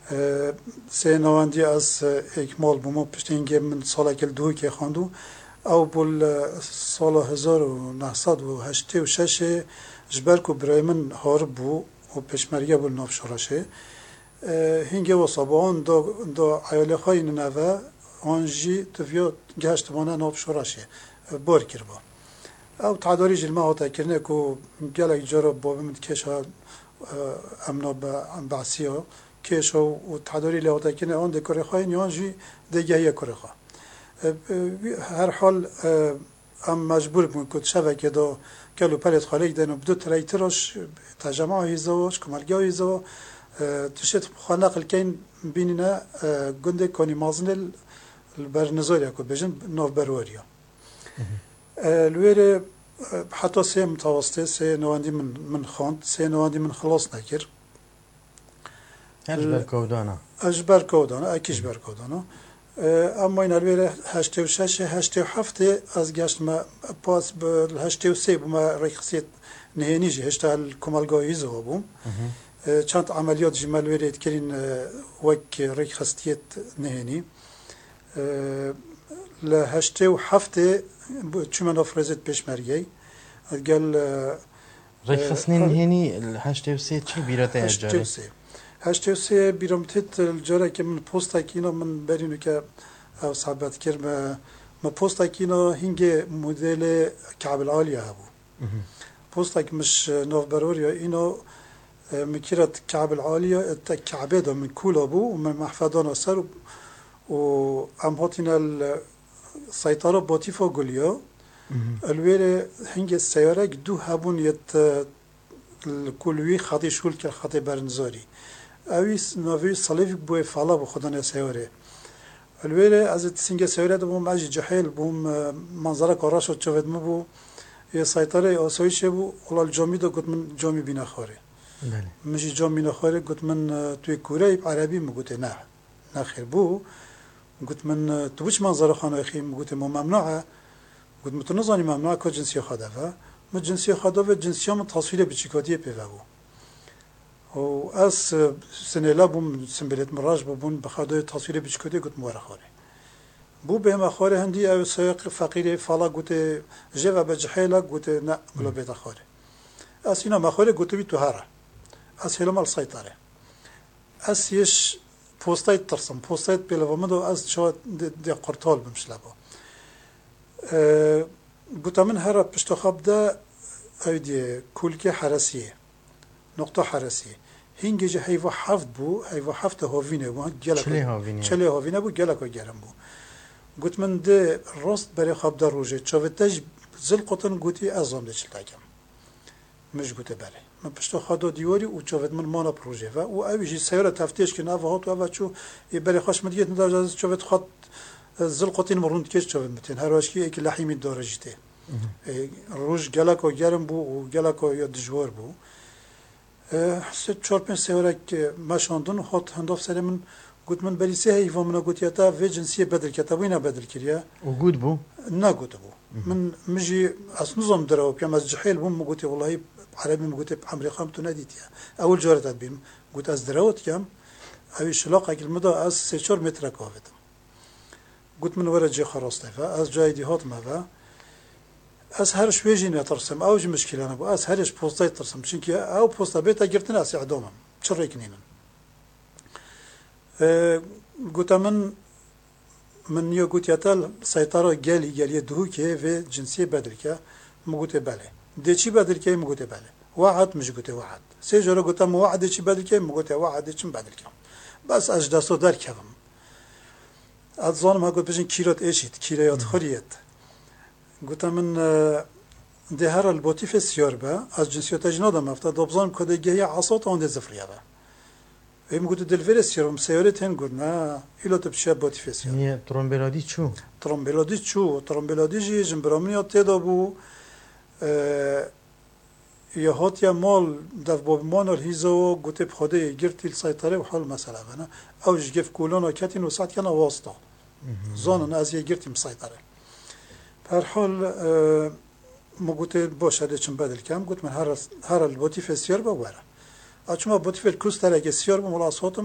سه نواندی از اکمال بوم پشتینگه من سال کل دو که خواندو او بول سال 1986 جبر کو برای من هارب بو و پشمریه بول ناف شراشه هنگه و صابان دو عیاله خواهی ننوه آنجی تفیو گشت بانه ناف شراشه بار کربا او تعداری جلمه ها تکرنه که گلک جارا بابه من کشا امنا بعثیه کشا و تعداری له ها تکرنه آن ده کره خواهی نیانجی دیگه یه کره خواه هر حال ام مجبور بودم که شبکه دا کلو پلت خاله دنو بدو تریترش تجمع هیزاوش کمالگاه هیزاو تشت خانق الکین بینینا گنده کنی مازن البرنزولیا که بجن ناف برواریا لویره حتی سه متوسطه سه نواندی من خواند سه نواندی من خلاص نکر اجبر کودانا اکیش بر کودانا اما این الویره 86 87 از گشت ما پاس به 83 بوم رخصت نهینیجی هشتا کمالگاهی زو بوم چند عملیات جمال ویرید کرین وک رخصتیت نهینی ل 87 چون افرزت پیشمرگی قال رخصنين هني ال 83 چی بیرته اجاره 83 بیرمتت الجاره که من پوستا کینا من برینو که او صحبت کرد ما پوستا کینا هنگ مدل کعب العالیه هبو پوستا که مش نوف بروریا اینو مكيرت كعب العالية الكعبة ده من كولا بو ومن محفظانا سر وعم هاتينا السيطرة باتيفا قوليا الويرة هنگ السيارة دو هبون يت الكلوي خاطي شول كالخاطي برنزاري اويس نوفي صليفك بوي فالا بخدان السيارة الويرة از تسنگ السيارة ده بوم اجي جحيل بوم منظرة كاراشو تشوفت مبو السيطرة آسايش بو ولا الجامي ده قد من جامي بينا خاري مشي جامي نخاري قلت من توي كوري بعربي مقلت نه خير بو قلت من توش منظر خانه اخي قلت مو ممنوعه قلت متنظني ممنوعه كجنسيه خدافه من جنسيه خدافه جنسيه من تصويره بچيكاتيه بيفو و اس سنه لابم سنبلت مراج بون بخدای تصويره بچيكاتيه قلت مو خاري بو بهم خاري هندي او سيق فقير فلا قلت جوا بجحيله قلت لا قلبت خاري اسينا ما خاري قلت بي تو هره از هلم السيطرة از يش بوستايت ترسم بوستايت بلوامدو از شو دي قرطال بمشلبه قلت من هرا بشتخاب ده ايدي كولكي حرسية نقطة حرسية هنجي هيفو حفظ بو هيفو حفظ هوفينه بو چلي هوفينه بو جلكو جرم بو قلت من ده راست بري خاب ده روجه شوفتج زل قطن قلتي ازام ده چلتاكم مش قلت بري من پشت خدا دیواری او چوبت من مانا پروژه و او اویجی سیاره تفتیش که نوه هات و او چو برای خوش مدیت نداشت چوبت خد زلقتین مروند کش چوبت متین هر واشکی یک لحیمی داره جته روز گلک و گرم بو و گلک و یا دجوار بو سه چهار پنج سیاره که ماشاندن هات هنداف سر من قلت من بری سه هیوا من قلت یا تا و جنسیه بدل کتابینا بدل کریه و گود بو نه گود بو من مجي أصنظم درو بيام از جحيل بوم قلت والله عربي قلت بعمري خامتو ناديتيا أول جارة بيم قلت از دروت كام أبي شلاقة المدى از 3-4 متر كافت قلت من ورا جي خراسته فاز جاي دي هات ما از هرش ويجي نترسم أوج مشكلة أنا بو از هرش بوستاي ترسم شنكي أو بوستا بيتا جرتنا أسي عدوما شريكنينا قلت من يو قلت يتال سيطرة جالي دهوكي في جنسية بدركة مقلت بله دي چي بدركة مقلت بله وعد مش قلت وعد سي جرى قلت ما وعد چي بدركة مقلت وعد چي بدركة بس اجداسو در كفم اتظانم ها قلت بجن كيرات ايشيت كيريات خوريت قلت من ده هر البوتي في السياربة از جنسية تجنادا مفتا دوبزانم كده جهي عصات عند زفريابة ایم گویی دلویر سیارم سیارت هن گرنا ایلا تبشه باتی فسیار. نیه ترامبلادی چو؟ ترامبلادی جی جنبرامنی تدا بو یه هاتیا مال دف باب مانر هیزو گوته بخوده گرتی السیطره و حال مسئله بنا اوج گف کولان کتین و ساعت کنه واسطه زانن از یه گرتی مسیطره. هر حال مگوته باشه چون بدل کم گوت من هر الباتی فسیار بوره. اچما بوتی فل کوست ترک سیار به ملاصاتم